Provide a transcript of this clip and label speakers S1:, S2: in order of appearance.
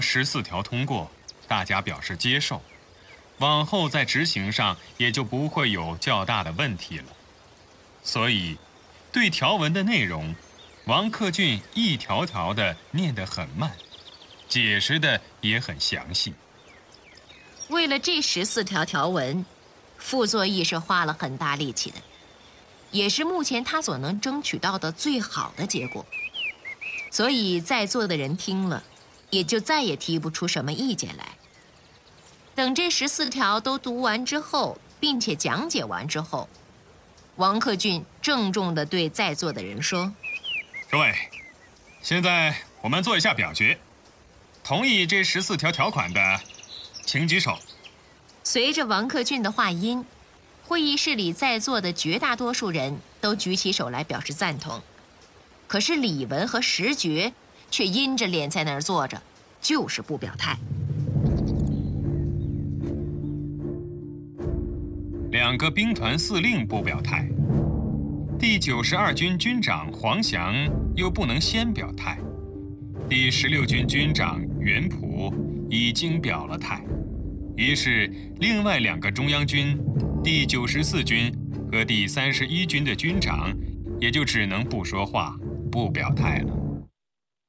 S1: 14条通过，大家表示接受，往后在执行上也就不会有较大的问题了。所以，对条文的内容，王克俊一条条的念得很慢，解释的也很详细。
S2: 为了这14条条文，傅作义是花了很大力气的，也是目前他所能争取到的最好的结果。所以在座的人听了，也就再也提不出什么意见来。等这14条都读完之后，并且讲解完之后，王克俊郑重地对在座的人说：“
S1: 各位，现在我们做一下表决，同意这14条条款的，请举手。”
S2: 随着王克俊的话音，会议室里在座的绝大多数人都举起手来表示赞同。可是李文和石觉却阴着脸在那儿坐着，就是不表态。
S1: 2个兵团司令不表态，第92军军长黄翔又不能先表态，第16军军长袁普已经表了态，于是另外2个中央军，第94军和第31军的军长也就只能不说话，不表态了。